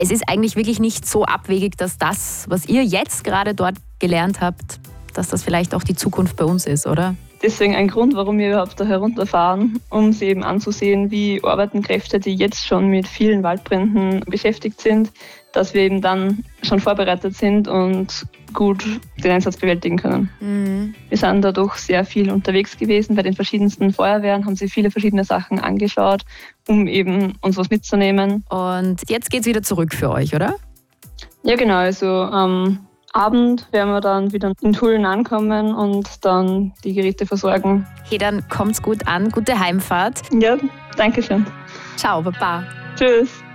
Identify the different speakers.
Speaker 1: Es ist eigentlich wirklich nicht so abwegig, dass das, was ihr jetzt gerade dort gelernt habt, dass das vielleicht auch die Zukunft bei uns ist, oder?
Speaker 2: Deswegen ein Grund, warum wir überhaupt da herunterfahren, um sie eben anzusehen, wie arbeiten Kräfte, die jetzt schon mit vielen Waldbränden beschäftigt sind, dass wir eben dann schon vorbereitet sind und gut den Einsatz bewältigen können. Wir sind dadurch sehr viel unterwegs gewesen bei den verschiedensten Feuerwehren, haben sich viele verschiedene Sachen angeschaut, um eben uns was mitzunehmen.
Speaker 1: Und jetzt geht's wieder zurück für euch, oder?
Speaker 2: Ja genau, also am Abend werden wir dann wieder in Tulln ankommen und dann die Geräte versorgen.
Speaker 1: Hey, dann kommt's gut an, gute Heimfahrt.
Speaker 2: Ja, danke schön.
Speaker 1: Ciao, Baba.
Speaker 2: Tschüss.